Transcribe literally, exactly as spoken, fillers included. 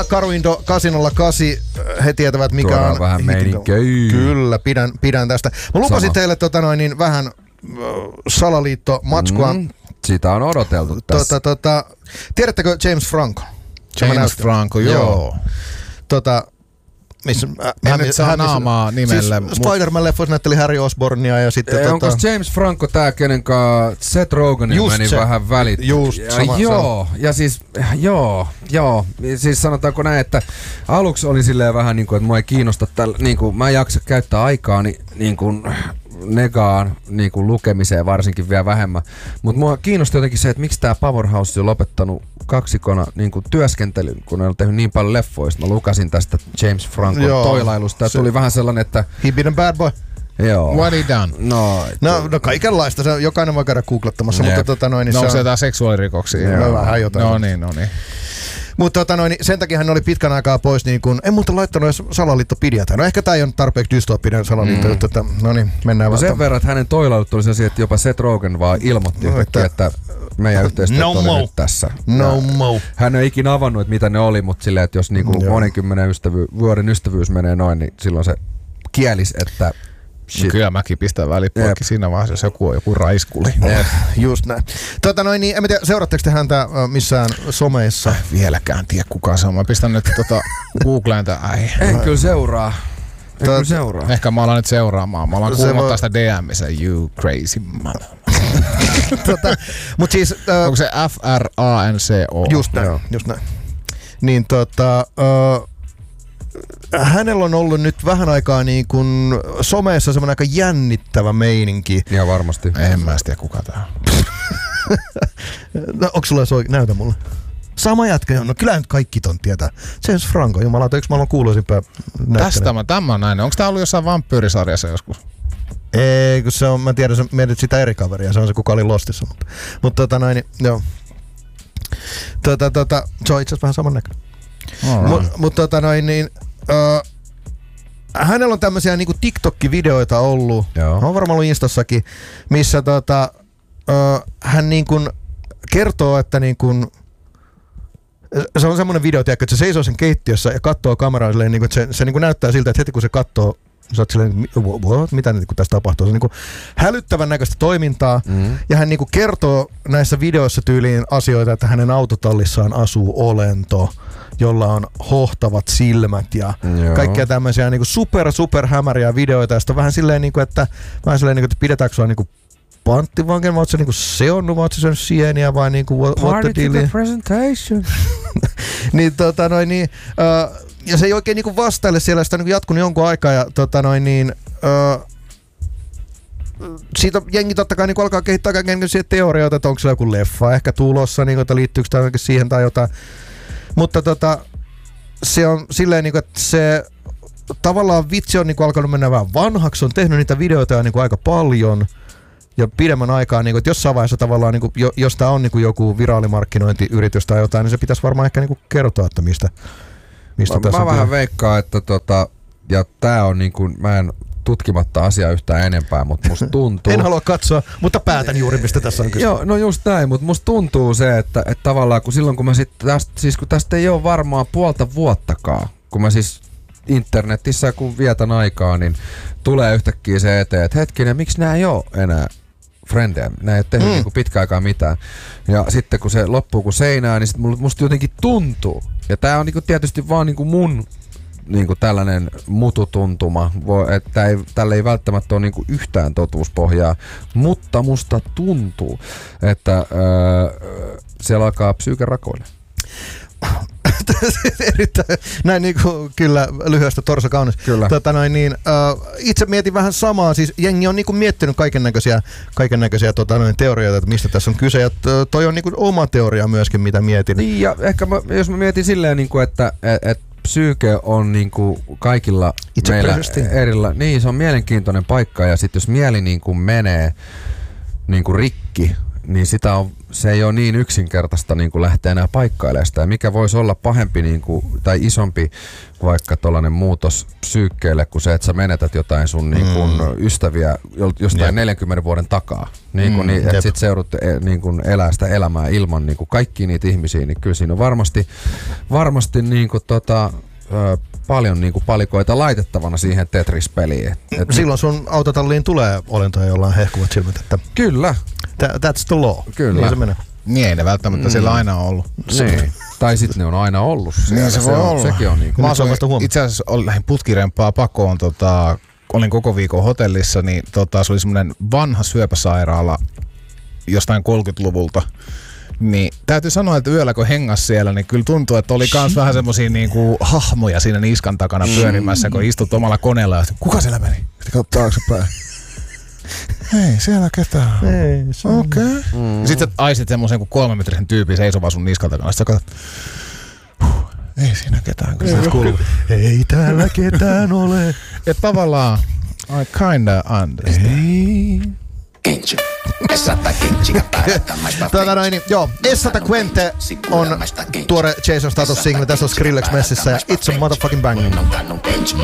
Karuindo kahdeksan nolla kahdeksan, he tietävät mikä Tuodaan on. vähän meininkiä. Kyllä, pidän, pidän tästä. Mä lupasin Sama. teille tota noin, niin vähän äh, salaliitto-matskua. Mm, sitä on odoteltu tässä. Tota, tota, tiedättekö James Franco? James Franco, joo. joo. Tota, missä, en nyt saa naamaa nimelle. Siis Spider-Man-leffoissa näytteli Harry Osbornia ja sitten... Ei, tota... onko James Franco tää, kenenkaan Seth Rogenin meni se. vähän välit? Just, ja, sama, joo, sama. Ja siis, joo, joo. Siis sanotaanko näin, että aluksi oli silleen vähän niin kuin, että mua ei kiinnosta tällä, niin kuin mä en jaksa käyttää aikaa niin, niin kuin negaan niin kuin lukemiseen varsinkin vielä vähemmän. Mutta mua kiinnosti jotenkin se, että miksi tää Powerhouse on lopettanut kaksikona niin kuin työskentelyn, kun ne on tehnyt niin paljon leffoista. Mä lukasin tästä James Francon Joo, toilailusta ja se tuli vähän sellainen, että... He been a bad boy. Joo. What he done? No, no, no kaikenlaista, se jokainen voi käydä googlettamassa, mutta tota noin... Niin no se onko se on... jotain seksuaalirikoksia? No vähän jotain. No niin, no niin. Mutta tota noin, sen takia hän oli pitkän aikaa pois niin kun, en muuten laittanut edes salaliittopidjätä. No ehkä tää ei ole tarpeeksi dystopinen salaliitto, mm. että no niin, mennään no vaan. sen verran, että hänen toilailut oli sellaisia, että jopa Seth Rogen vaan ilmoitti no, että, että meidän yhteistyöt no oli mo. nyt tässä. No ja mo. Hän ei ikinä avannut, että mitä ne oli, mutta silleen, että jos niinku monenkymmenen ystävy- vuoden ystävyys menee noin, niin silloin se kielis, että no kyllä mäkin pistän välipoikki siinä vaiheessa, jos joku on joku raiskuli. Jep. Just näin. Tota noin, niin en tiedä, seuraatteko te häntä missään someissa? Äh, vieläkään tiedä kuka se on. Mä pistän nyt tota Googleen tää. Ai. En kyllä seuraa. En Tot... kyllä seuraa. Ehkä mä alan nyt seuraamaan. Mä alan kuuluttaa sitä D M:ssä, you crazy man. tota, mut siis... Uh, onko se F R A N C O? Just näin, Joo. just näin. Niin tota... Uh, hänellä on ollut nyt vähän aikaa niin kuin someessa semmoinen aika jännittävä meininki. Ihan varmasti. En mä tiedä kuka tää on. No onks sulla se oikein? Näytä mulle. Sama jätkä, no kyllä nyt kaikki ton tietää. James Franco, jumalauta, yksi maailman kuuluisimpää näyttelijä. Tästä mä, tämä on näin. Onko tää ollut jossain vampyyrisarjassa joskus? Ei, kun se on, mä tiedän, sä mietit sitä eri kaveria, se on se kuka oli Lostissa, mutta, mutta tota noin, joo. Tota, tota, se on itse asiassa vähän saman näköinen. Mutta mut, tota noin, niin, uh, hänellä on tämmösiä niinku TikTok-videoita ollut, joo. on varmaan ollut Instassakin, missä tota, uh, hän niinku kertoo, että niinku, se on semmoinen video, tiedätkö, että se seisoo sen keittiössä ja katsoo kameraa silleen, niinku, että se, se niinku näyttää siltä, että heti kun se katsoo, sä oot silleen, what? Mitä nyt tässä tapahtuu? Se on niinku hälyttävän näköistä toimintaa mm. ja hän niinku kertoo näissä videoissa tyyliin asioita, että hänen autotallissaan asuu olento, jolla on hohtavat silmät ja Joo. kaikkea tämmöisiä niinku super super hämäriä videoita ja sitten on vähän silleen, niinku, että, vähän silleen niinku, että pidetäänkö sua niinku panttivanken, vai ootko sä niinku seonnut, vai ootko sä syönyt sieniä vai niinku what, what the deal? Party to the presentation. niin tota noin niin, uh, ja se ei oikein niinku vastaile siellä, sitä on niinku jatkunut jonkun aikaa ja tota noin niin, uh, siitä jengi totta kai niinku alkaa kehittää kaikenlaisia teorioita, että onko se joku leffa ehkä tulossa, niinku, että liittyykö tämä siihen tai jotain. Mutta tota, se on silleen niinku, että se tavallaan vitsi on niinku alkanut mennä vähän vanhaksi, on tehnyt niitä videoita jo niinku aika paljon ja pidemmän aikaa, niinku, että jossain vaiheessa tavallaan, niinku, jos tämä on niinku joku viraalimarkkinointiyritys tai jotain, niin se pitäisi varmaan ehkä niinku kertoa, että mistä, mistä mä, tässä mä on. vähän kyllä. veikkaan, että tota, ja tää on niinku, mä en tutkimatta asiaa yhtään enempää, mutta musta tuntuu... En halua katsoa, mutta päätän juuri, mistä tässä on kyse. Joo, no just näin, mutta musta tuntuu se, että, että tavallaan kun silloin kun mä sit tästä, siis kun tästä ei ole varmaan puolta vuottakaan, kun mä siis internetissä kun vietän aikaa, niin tulee yhtäkkiä se eteen, että hetkinen, miksi nää ei ole enää frendejä, nää ei ole tehnyt mm. niinku pitkään aikaa mitään. Ja sitten kun se loppuu kuin seinään, niin sit musta jotenkin tuntuu, ja tää on niinku tietysti vaan niinku mun niinku tällainen mututuntuma, että ei, tällä ei välttämättä ole niinku yhtään totuuspohjaa, mutta musta tuntuu, että öö, siellä alkaa psyyke rakoille. Erittäin, näin niinku, kyllä lyhyestä torso kaunis. Kyllä. Tota noin, niin, uh, itse mietin vähän samaa, siis jengi on niinku miettinyt kaikennäköisiä, kaikennäköisiä tota noin, teorioita, että mistä tässä on kyse, ja toi on niinku oma teoria myöskin, mitä mietin. Niin, ja ehkä mä, jos mä mietin silleen, niinku, että et, et psyyke on niinku kaikilla It's meillä erillä, niin se on mielenkiintoinen paikka, ja sitten jos mieli niinku menee niinku rikki, niin sitä on se ei ole niin yksinkertaista niin kuin lähteä enää paikkailemaan sitä. Ja mikä voisi olla pahempi niin kuin, tai isompi vaikka tollainen muutos psyykkeelle kuin se, että sä menetät jotain sun niin kuin, mm. ystäviä jostain yep. neljänkymmenen vuoden takaa. Niin kuin, mm, niin, että sit sä joudut e, niin kuin, elää sitä elämää ilman niin kuin kaikkia niitä ihmisiä. Niin kyllä siinä on varmasti, varmasti niin kuin, tota, ö, paljon niin kuin palikoita laitettavana siihen Tetris-peliin. Et, silloin sun autotalliin tulee olentoja, jolla on hehkuvat silmät. Että kyllä. That's the law. Kyllä. Niin se menee. Niin ei ne välttämättä mm. siellä aina ollut. Niin. Tai sitten ne on aina ollut siellä. Niin se, se voi on, olla. Sekin on niin kuin. Mä asuin, itse asiassa lähdin putkirempaa pakoon. Tota, olin koko viikon hotellissa, niin tota, se oli semmoinen vanha syöpäsairaala jostain kolmekymmentäluvulta. Niin täytyy sanoa, että yöllä kun hengas siellä, niin kyllä tuntuu, että oli kans vähän semmosia niinku hahmoja siinä niskan takana pyörimässä, kun istut omalla koneella ja kuka siellä meni? Sitten katsot taaksepäin. Ei siellä ketään. Ei, se on. Okei. Okay. Mm. Sitten sä aisit semmoisen kuin kolmemetrisen tyypin seisovaa sun niskan takana. Sitten sä katsot, huh, ei siinä ketään. Ei, ei täällä ketään ole. Että tavallaan, I kinda understand. Ei. Kenji. Essata Kenji. Tuota noin, niin, joo, Essata Quente on tuore Jason Status single. Tässä on Skrillex messissä ja It's a motherfucking bang.